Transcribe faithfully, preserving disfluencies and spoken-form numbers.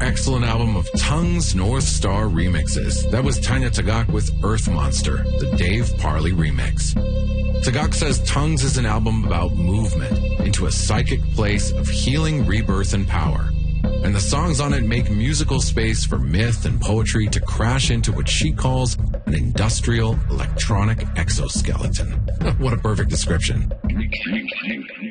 excellent album of Tongue's North Star remixes. That was Tanya Tagaq with Earth Monster, the Dave Parley remix. Tagaq says Tongues is an album about movement into a psychic place of healing, rebirth, and power. And the songs on it make musical space for myth and poetry to crash into what she calls an industrial electronic exoskeleton. What a perfect description.